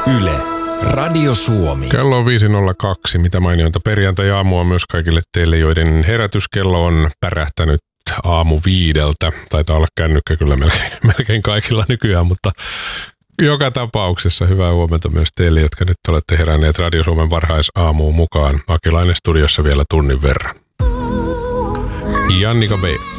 Yle, Radio Suomi. Kello on 5.02. Mitä mainionta perjantai-aamua myös kaikille teille, joiden herätyskello on pärähtänyt aamu 5. Taitaa olla kännykkä kyllä melkein kaikilla nykyään, mutta joka tapauksessa hyvää huomenta myös teille, jotka nyt olette heränneet Radio Suomen varhaisaamuun mukaan. Akilainen studiossa vielä tunnin verran. Jannika B.